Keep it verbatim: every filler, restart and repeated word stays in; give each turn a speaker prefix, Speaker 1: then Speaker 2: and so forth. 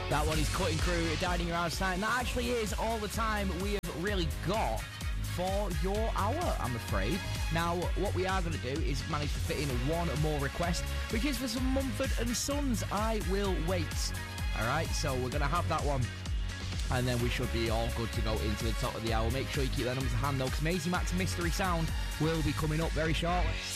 Speaker 1: That one is Cutting Crew, Dining Your House Tonight. And that actually is all the time we have really got for your hour, I'm afraid. Now, what we are going to do is manage to fit in one more request, which is for some Mumford and Sons, I Will Wait. Alright, so we're going to have that one. And then we should be all good to go into the top of the hour. Make sure you keep that number to hand, though, because Maisie Max and Mystery Sound will be coming up very shortly.